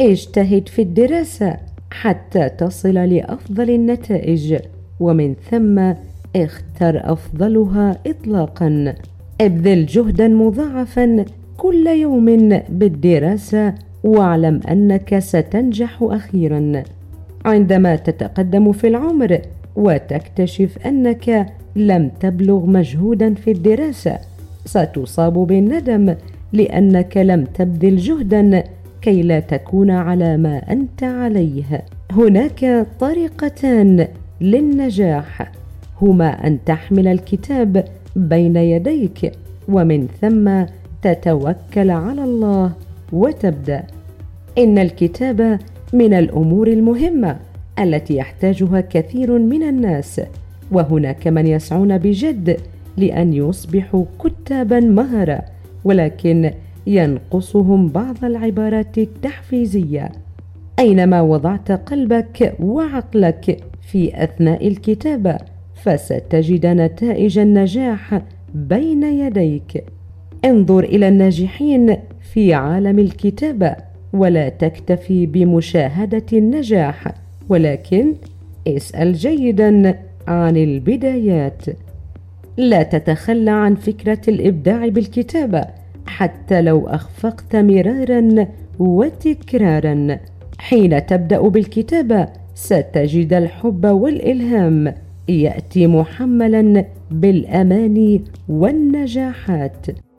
اجتهد في الدراسة حتى تصل لأفضل النتائج، ومن ثم اختر أفضلها إطلاقا. ابذل جهدا مضاعفا كل يوم بالدراسة، واعلم أنك ستنجح أخيرا. عندما تتقدم في العمر وتكتشف أنك لم تبلغ مجهودا في الدراسة، ستصاب بالندم لأنك لم تبذل جهدا كي لا تكون على ما أنت عليه. هناك طريقتان للنجاح، هما أن تحمل الكتاب بين يديك ومن ثم تتوكل على الله وتبدأ. إن الكتاب من الأمور المهمة التي يحتاجها كثير من الناس، وهناك من يسعون بجد لأن يصبحوا كتابا مهرة، ولكن ينقصهم بعض العبارات التحفيزية. أينما وضعت قلبك وعقلك في أثناء الكتابة فستجد نتائج النجاح بين يديك. انظر إلى الناجحين في عالم الكتابة، ولا تكتفي بمشاهدة النجاح، ولكن اسأل جيدا عن البدايات. لا تتخلى عن فكرة الإبداع بالكتابة حتى لو أخفقت مرارا وتكرارا. حين تبدأ بالكتابة ستجد الحب والإلهام يأتي محملا بالأماني والنجاحات.